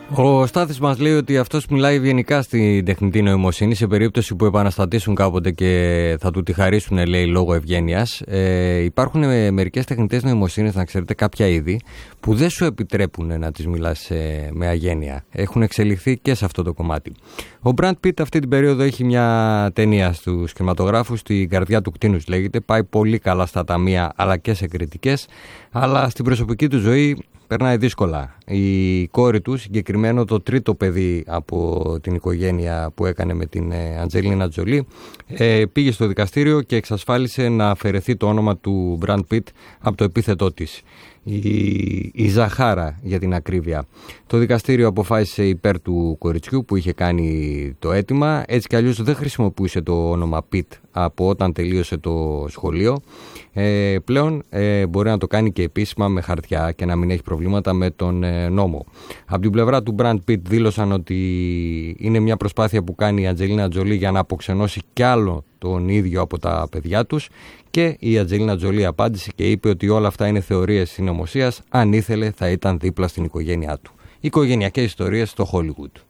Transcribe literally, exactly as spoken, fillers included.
Ο Στάθης μας λέει ότι αυτός μιλάει ευγενικά στην τεχνητή νοημοσύνη σε περίπτωση που επαναστατήσουν κάποτε και θα του τη χαρίσουν, λέει, λόγω ευγένειας. Ε, υπάρχουν μερικές τεχνητές νοημοσύνες, να ξέρετε, κάποια είδη που δεν σου επιτρέπουν να τις μιλάς ε, με αγένεια. Έχουν εξελιχθεί και σε αυτό το κομμάτι. Ο Brad Pitt αυτή την περίοδο έχει μια ταινία στους κινηματογράφους, «Στην καρδιά του κτήνους» λέγεται. Πάει πολύ καλά στα ταμεία αλλά και σε κριτικές, αλλά στην προσωπική του ζωή περνάει δύσκολα. Η κόρη του, συγκεκριμένο το τρίτο παιδί από την οικογένεια που έκανε με την Αντζελίνα Τζολί, πήγε στο δικαστήριο και εξασφάλισε να αφαιρεθεί το όνομα του Brad Pitt από το επίθετό της. Η, η Ζαχάρα, για την ακρίβεια. Το δικαστήριο αποφάσισε υπέρ του κοριτσιού που είχε κάνει το αίτημα. Έτσι κι αλλιώς δεν χρησιμοποιούσε το όνομα Pitt από όταν τελείωσε το σχολείο. Ε, πλέον ε, μπορεί να το κάνει και επίσημα με χαρτιά και να μην έχει προβλήματα με τον ε, νόμο. Από την πλευρά του Brad Pitt δήλωσαν ότι είναι μια προσπάθεια που κάνει η Αντζελίνα Τζολί για να αποξενώσει κι άλλο τον ίδιο από τα παιδιά τους, και η Αντζελίνα Τζολί απάντησε και είπε ότι όλα αυτά είναι θεωρίες συνωμοσίας. Αν ήθελε θα ήταν δίπλα στην οικογένειά του. Οικογενειακές ιστορίες στο Hollywood.